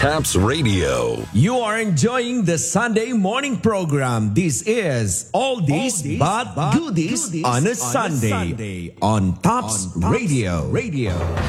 Taps Radio. You are enjoying the Sunday morning program. This is Oldies but Goodies on a Sunday on Tops Radio.